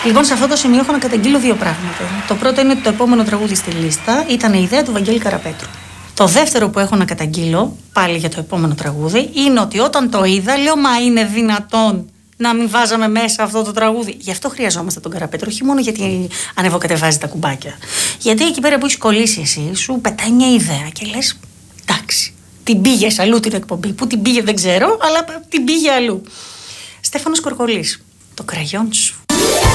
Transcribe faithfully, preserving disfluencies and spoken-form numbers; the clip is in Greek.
Λοιπόν, σε αυτό το σημείο έχω να καταγγείλω δύο πράγματα. Το πρώτο είναι ότι το επόμενο τραγούδι στη λίστα ήταν η ιδέα του Βαγγέλη Καραπέτρου. Το δεύτερο που έχω να καταγγείλω, πάλι για το επόμενο τραγούδι, είναι ότι όταν το είδα, λέω, μα είναι δυνατόν να μην βάζαμε μέσα αυτό το τραγούδι. Γι' αυτό χρειαζόμαστε τον Καραπέτρο, όχι μόνο γιατί ανεβοκατεβάζει τα κουμπάκια. Γιατί εκεί πέρα που έχει κολλήσει εσύ, σου πετάει μια ιδέα και λες, εντάξει, την πήγε αλλού την εκπομπή. Πού την πήγε δεν ξέρω, αλλά την πήγε αλλού. Στέφανος Κορκολής, το κραγιόν σου.